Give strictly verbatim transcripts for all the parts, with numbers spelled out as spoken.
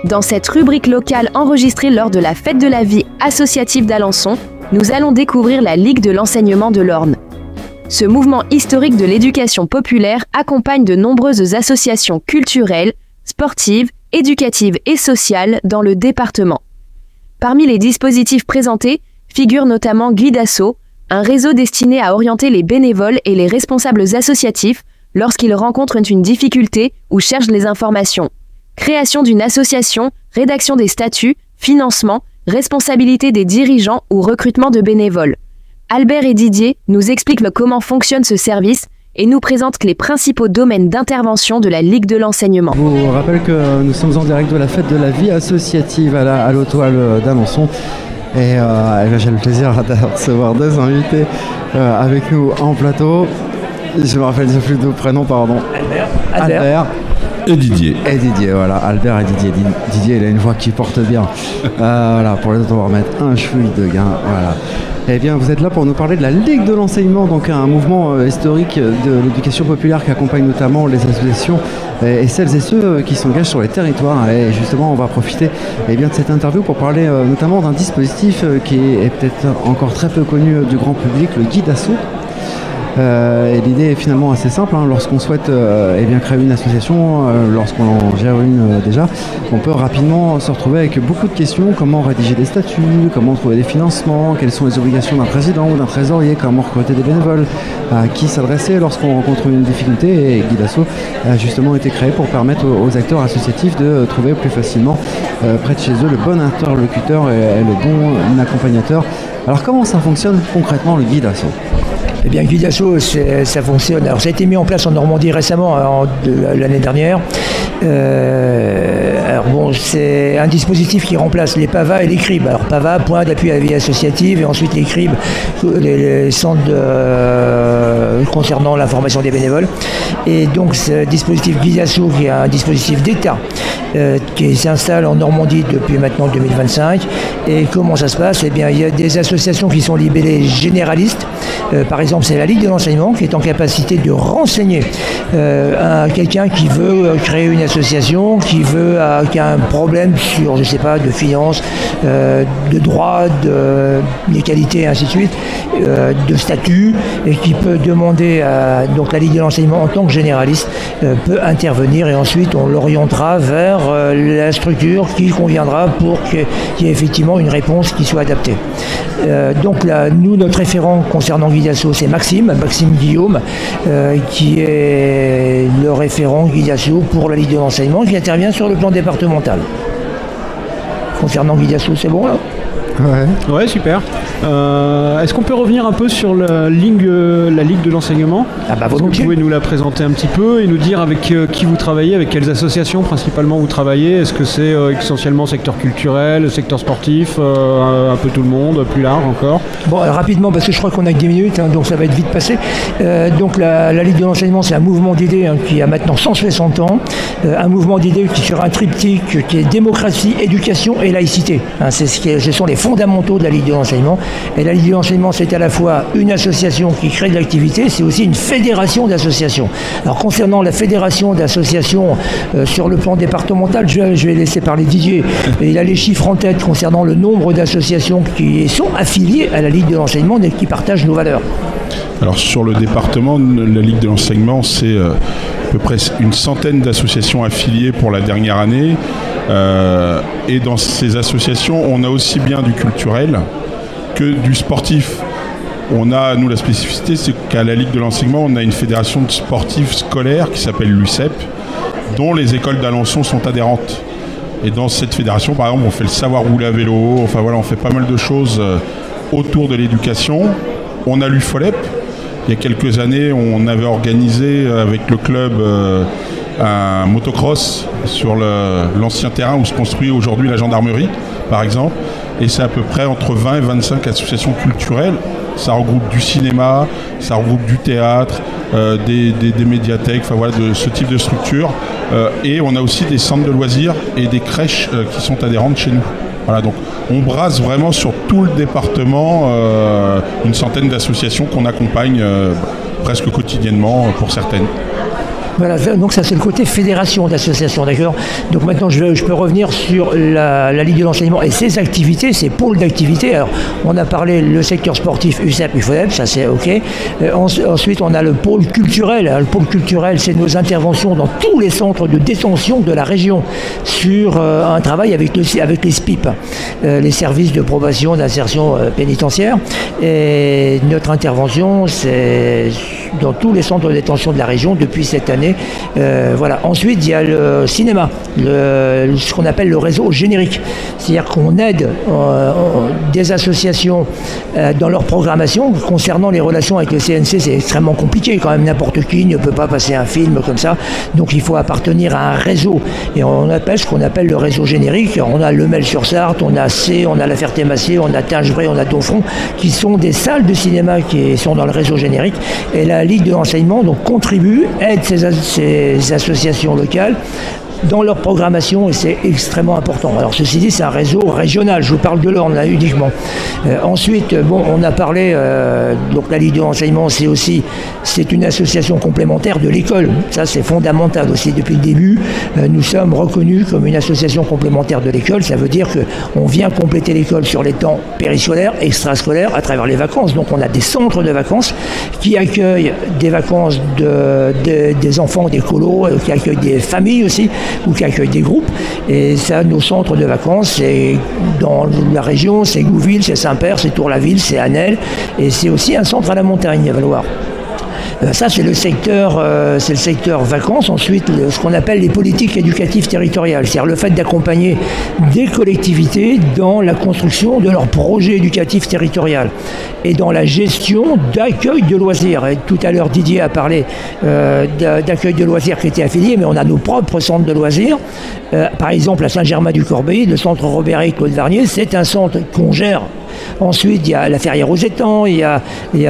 Dans cette rubrique locale enregistrée lors de la Fête de la Vie associative d'Alençon, nous allons découvrir la Ligue de l'enseignement de l'Orne. Ce mouvement historique de l'éducation populaire accompagne de nombreuses associations culturelles, sportives, éducatives et sociales dans le département. Parmi les dispositifs présentés figure notamment Guidasso, un réseau destiné à orienter les bénévoles et les responsables associatifs lorsqu'ils rencontrent une difficulté ou cherchent les informations. Création d'une association, rédaction des statuts, financement, responsabilité des dirigeants ou recrutement de bénévoles. Albert et Didier nous expliquent comment fonctionne ce service et nous présentent les principaux domaines d'intervention de la Ligue de l'enseignement. Je vous rappelle que nous sommes en direct de la Fête de la Vie associative à, la, à l'Autoile d'Alençon. Et, euh, et j'ai le plaisir de recevoir deux invités euh, avec nous en plateau. Je me rappelle plus de prénom, pardon. Albert. Albert. Albert. Et Didier. Et Didier, voilà. Albert et Didier. Didier, il a une voix qui porte bien. Euh, voilà, pour les autres, on va remettre un cheveu de gain. Voilà. Eh bien, vous êtes là pour nous parler de la Ligue de l'enseignement, donc un mouvement euh, historique de l'éducation populaire qui accompagne notamment les associations et, et celles et ceux euh, qui s'engagent sur les territoires. Et justement, on va profiter eh bien, de cette interview pour parler euh, notamment d'un dispositif euh, qui est, est peut-être encore très peu connu euh, du grand public, le Guidasso. Euh, et l'idée est finalement assez simple, hein. Lorsqu'on souhaite euh, eh bien, créer une association, euh, lorsqu'on en gère une euh, déjà, on peut rapidement se retrouver avec beaucoup de questions: comment rédiger des statuts, comment trouver des financements, quelles sont les obligations d'un président ou d'un trésorier, comment recruter des bénévoles, à qui s'adresser lorsqu'on rencontre une difficulté. Et Guidasso a justement été créé pour permettre aux, aux acteurs associatifs de trouver plus facilement euh, près de chez eux le bon interlocuteur et, et le bon accompagnateur. Alors comment ça fonctionne concrètement le Guidasso ? Eh bien, Guidasso, ça fonctionne. Alors, ça a été mis en place en Normandie récemment, en, de, l'année dernière. Euh, alors bon, c'est un dispositif qui remplace les P A V A et les C R I B. Alors P A V A, point d'appui à la vie associative, et ensuite les C R I B, les, les centres de, euh, concernant la formation des bénévoles. Et donc, ce dispositif Guidasso, qui est un dispositif d'État, euh, qui s'installe en Normandie depuis maintenant deux mille vingt-cinq. Et comment ça se passe ? Eh bien, il y a des associations qui sont libellées généralistes. Euh, par exemple, c'est la Ligue de l'enseignement qui est en capacité de renseigner euh, un, quelqu'un qui veut créer une association, qui veut euh, qui a un problème sur, je sais pas, de finances, euh, de droits, de d'égalité et ainsi de suite, euh, de statut, et qui peut demander à donc la Ligue de l'enseignement en tant que généraliste euh, peut intervenir, et ensuite on l'orientera vers euh, la structure qui conviendra pour qu'il y ait effectivement une réponse qui soit adaptée. Euh, donc là, nous, notre référent concernant Guidasso, c'est Maxime, Maxime Guillaume, euh, qui est le référent Guidasso pour la Ligue de l'enseignement, qui intervient sur le plan départemental. Concernant Guidasso, c'est bon là ? Ouais. Ouais, super. Euh, est-ce qu'on peut revenir un peu sur la Ligue, la Ligue de l'enseignement ? Ah bah, Est-ce que vous pouvez nous la présenter un petit peu et nous dire avec euh, qui vous travaillez, avec quelles associations principalement vous travaillez ? Est-ce que c'est euh, essentiellement secteur culturel, secteur sportif, euh, un peu tout le monde, plus large encore ? Bon, alors, rapidement, parce que je crois qu'on a que dix minutes, hein, donc ça va être vite passé. Euh, donc la, la Ligue de l'enseignement, c'est un mouvement d'idées hein, qui a maintenant cent soixante ans, euh, un mouvement d'idées qui sur un triptyque qui est démocratie, éducation et laïcité. Hein, c'est ce, qui est, ce sont les fondamentaux de la Ligue de l'enseignement. Et la Ligue de l'enseignement, c'est à la fois une association qui crée de l'activité, c'est aussi une fédération d'associations. Alors concernant la fédération d'associations euh, sur le plan départemental, je vais, je vais laisser parler Didier. Et il a les chiffres en tête concernant le nombre d'associations qui sont affiliées à la Ligue de l'enseignement et qui partagent nos valeurs. Alors sur le département, la Ligue de l'enseignement, c'est euh, à peu près une centaine d'associations affiliées pour la dernière année. Euh, et dans ces associations, on a aussi bien du culturel que du sportif. On a, nous, la spécificité, c'est qu'à la Ligue de l'enseignement, on a une fédération de sportifs scolaires qui s'appelle l'U C E P, dont les écoles d'Alençon sont adhérentes. Et dans cette fédération, par exemple, on fait le savoir rouler à vélo, enfin voilà, on fait pas mal de choses euh, autour de l'éducation. On a l'U F O L E P. Il y a quelques années, on avait organisé avec le club euh, un motocross sur le, l'ancien terrain où se construit aujourd'hui la gendarmerie, par exemple. Et c'est à peu près entre vingt et vingt-cinq associations culturelles. Ça regroupe du cinéma, ça regroupe du théâtre, euh, des, des, des médiathèques, enfin voilà, de ce type de structure. Euh, et on a aussi des centres de loisirs et des crèches euh, qui sont adhérentes chez nous. Voilà, donc on brasse vraiment sur tout le département euh, une centaine d'associations qu'on accompagne euh, presque quotidiennement pour certaines. Voilà, donc ça c'est le côté fédération d'associations, d'accord. Donc maintenant je, vais, je peux revenir sur la, la Ligue de l'enseignement et ses activités, ses pôles d'activités. Alors on a parlé le secteur sportif U S E P, U F O D E P, ça c'est ok. Euh, en, ensuite on a le pôle culturel. Alors, le pôle culturel c'est nos interventions dans tous les centres de détention de la région sur euh, un travail avec, le, avec les S P I P, euh, les services de probation d'insertion euh, pénitentiaire. Et notre intervention c'est dans tous les centres de détention de la région depuis cette année. Euh, voilà. Ensuite, il y a le cinéma, le, ce qu'on appelle le réseau générique. C'est-à-dire qu'on aide euh, des associations euh, dans leur programmation. Concernant les relations avec le C N C, c'est extrêmement compliqué. Quand même, n'importe qui ne peut pas passer un film comme ça. Donc, il faut appartenir à un réseau. Et on appelle ce qu'on appelle le réseau générique. On a Le Mel-sur-Sarthe, on a C, on a La Ferté-Massé, on a Tingebray, on a Domfront, qui sont des salles de cinéma qui sont dans le réseau générique. Et la Ligue de l'enseignement donc, contribue, aide ces, ces associations locales dans leur programmation et c'est extrêmement important. Alors ceci dit, c'est un réseau régional, je vous parle de l'Orne là uniquement. Euh, ensuite, bon, on a parlé, euh, donc la Ligue de l'enseignement, c'est aussi, c'est une association complémentaire de l'école. Ça c'est fondamental aussi depuis le début. Euh, nous sommes reconnus comme une association complémentaire de l'école. Ça veut dire qu'on vient compléter l'école sur les temps périscolaires, extrascolaires, à travers les vacances. Donc on a des centres de vacances qui accueillent des vacances de, de, des enfants, des colos, qui accueillent des familles aussi, ou qui accueillent des groupes. Et ça, nos centres de vacances, c'est dans la région, c'est Gouville, c'est Saint-Père, c'est Tour-la-Ville, c'est Annelle, et c'est aussi un centre à la montagne, à Valoir. Ça, c'est le secteur, euh, c'est le secteur vacances. Ensuite, le, ce qu'on appelle les politiques éducatives territoriales, c'est-à-dire le fait d'accompagner des collectivités dans la construction de leur projet éducatif territorial et dans la gestion d'accueil de loisirs. Et tout à l'heure, Didier a parlé euh, d'accueil de loisirs qui était affilié, mais on a nos propres centres de loisirs. Euh, par exemple, à Saint-Germain-du-Corbéis, le centre Robert et Claude Varnier, c'est un centre qu'on gère. Ensuite, il y a la Ferrière aux Étangs, il y a, il y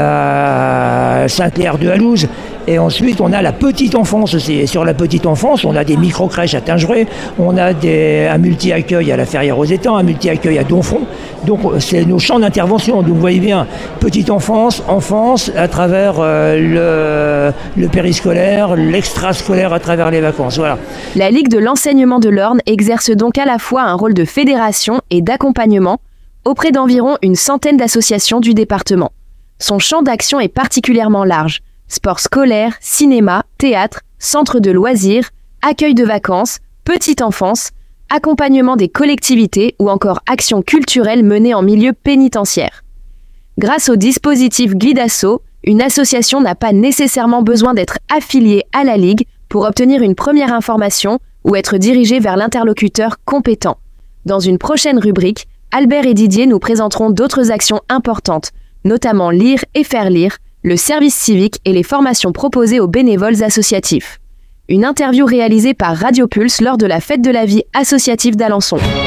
a Sainte-Claire de Halouse. Et ensuite, on a la petite enfance aussi. Et sur la petite enfance, on a des micro-crèches à Tingebray, on a des, un multi-accueil à la Ferrière aux Étangs, un multi-accueil à Domfront. Donc, c'est nos champs d'intervention. Donc, vous voyez bien, petite enfance, enfance, à travers euh, le, le périscolaire, l'extrascolaire, à travers les vacances. Voilà. La Ligue de l'enseignement de l'Orne exerce donc à la fois un rôle de fédération et d'accompagnement auprès d'environ une centaine d'associations du département. Son champ d'action est particulièrement large. Sport scolaire, cinéma, théâtre, centre de loisirs, accueil de vacances, petite enfance, accompagnement des collectivités ou encore actions culturelles menées en milieu pénitentiaire. Grâce au dispositif Glidasso, une association n'a pas nécessairement besoin d'être affiliée à la Ligue pour obtenir une première information ou être dirigée vers l'interlocuteur compétent. Dans une prochaine rubrique, Albert et Didier nous présenteront d'autres actions importantes, notamment Lire et faire lire, le service civique et les formations proposées aux bénévoles associatifs. Une interview réalisée par Radio Pulse lors de la Fête de la Vie associative d'Alençon.